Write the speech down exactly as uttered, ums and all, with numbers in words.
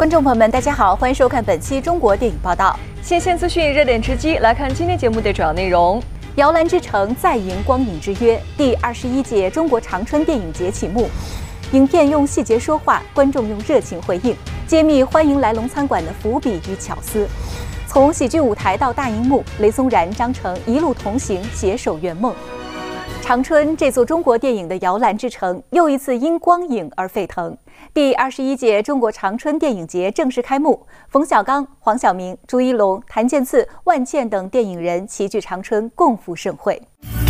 观众朋友们，大家好，欢迎收看本期中国电影报道。 新鲜资讯，热点直击，来看今天节目的主要内容。 摇篮之城再迎光影之约，第二十一届中国长春电影节启幕。影片用细节说话，观众用热情回应，揭秘欢迎来龙餐馆的伏笔与巧思。从喜剧舞台到大荧幕，雷宗然、张成一路同行，携手圆梦。长春这座中国电影的摇篮之城，又一次因光影而沸腾。第二十一届中国长春电影节正式开幕，冯小刚、黄晓明、朱一龙、谭健次、万茜等电影人齐聚长春，共赴盛会。